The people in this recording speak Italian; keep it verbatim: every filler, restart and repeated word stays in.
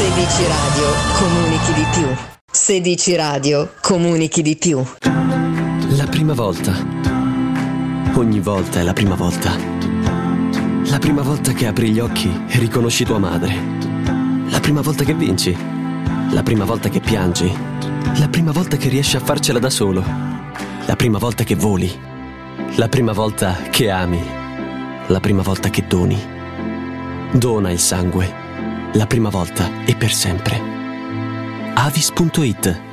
sedici Radio, comunichi di più. sedici Radio, comunichi di più. La prima volta. Ogni volta è la prima volta. La prima volta che apri gli occhi e riconosci tua madre. La prima volta che vinci. La prima volta che piangi. La prima volta che riesci a farcela da solo. La prima volta che voli. La prima volta che ami. La prima volta che doni. Dona il sangue. La prima volta e per sempre. Avis punto it